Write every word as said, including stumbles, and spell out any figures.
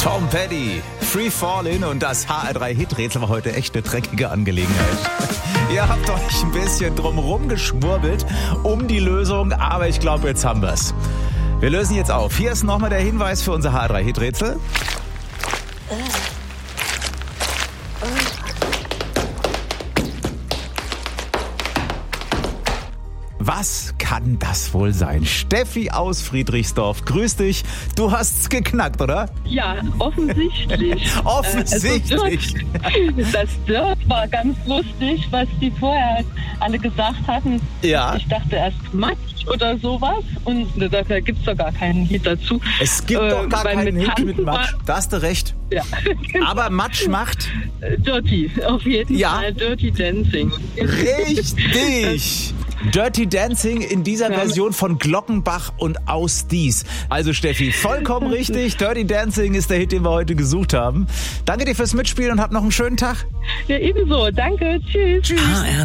Tom Petty, Free Fallin' und das H R drei Hit-Rätsel war heute echt eine dreckige Angelegenheit. Ihr habt euch ein bisschen drumherum geschwurbelt um die Lösung, aber ich glaube, jetzt haben wir's. Wir lösen jetzt auf. Hier ist nochmal der Hinweis für unser H R drei Hit-Rätsel. Was kann das wohl sein? Steffi aus Friedrichsdorf, grüß dich. Du hast's geknackt, oder? Ja, offensichtlich. Offensichtlich. Also Dirt, das Dirt war ganz lustig, was die vorher alle gesagt hatten. Ja. Ich dachte erst Matsch oder sowas und da gibt's doch gar keinen Hit dazu. Es gibt äh, doch gar keinen Hit mit Matsch. Da hast du recht. Ja. Aber Matsch macht? Dirty, auf jeden ja. Fall. Dirty Dancing. Richtig. Dirty Dancing in dieser ja. Version von Glockenbach und Aus Dies. Also Steffi, vollkommen richtig. Dirty Dancing ist der Hit, den wir heute gesucht haben. Danke dir fürs Mitspielen und hab noch einen schönen Tag. Ja, ebenso. Danke. Tschüss. Tschüss.